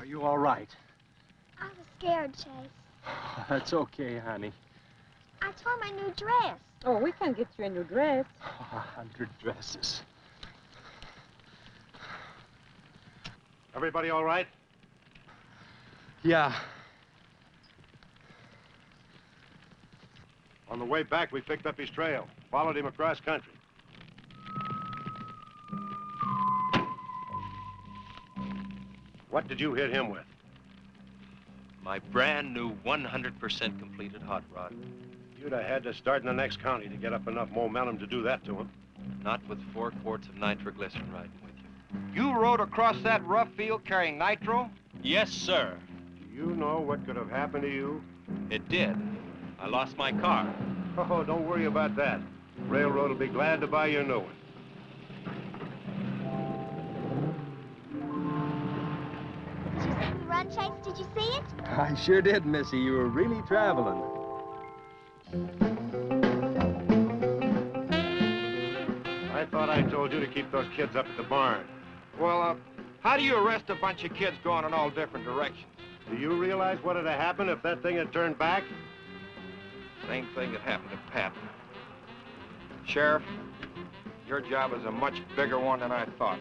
Are you all right? I was scared, Chase. That's okay, honey. I tore my new dress. Oh, we can get you a new dress. 100 dresses. Everybody all right? Yeah. On the way back, we picked up his trail, followed him across country. What did you hit him with? My brand new 100% completed hot rod. You'd have had to start in the next county to get up enough momentum to do that to him. Not with 4 quarts of nitroglycerin riding with you. You rode across that rough field carrying nitro? Yes, sir. Do you know what could have happened to you? It did. I lost my car. Oh, don't worry about that. Railroad will be glad to buy you a new one. Did you see me run, Chase? Did you see it? I sure did, Missy. You were really traveling. I thought I told you to keep those kids up at the barn. Well, how do you arrest a bunch of kids going in all different directions? Do you realize what would have happened if that thing had turned back? Same thing that happened to Pat. Sheriff, your job is a much bigger one than I thought.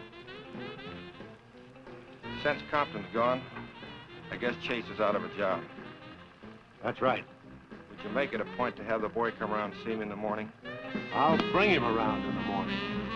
Since Compton's gone, I guess Chase is out of a job. That's right. Would you make it a point to have the boy come around and see me in the morning? I'll bring him around in the morning.